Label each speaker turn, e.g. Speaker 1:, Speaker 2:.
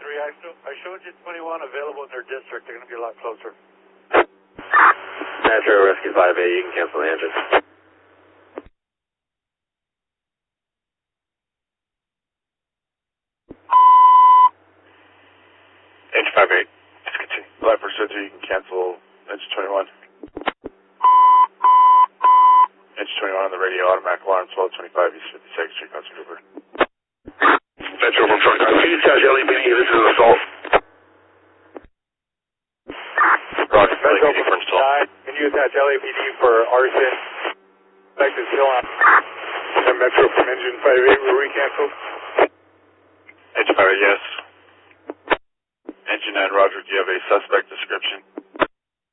Speaker 1: I showed you 21 available in their district. They're going to be a lot closer.
Speaker 2: Metro Rescue 5A, you can cancel the engine.
Speaker 3: Engine 5A, just continue. Live for City, you can cancel engine 21. Engine 21 on the radio, automatic alarm, 1225 East 52nd Street, Hudson River.
Speaker 4: Metro from 29. Can you touch LAPD? This is an assault.
Speaker 3: Roger,
Speaker 1: Metro from 9. Can you attach LAPD for arson? Suspect is still on. And Metro from engine 5A, were we canceled?
Speaker 3: Engine 5A, yes. Engine 9, Roger, do you have a suspect description?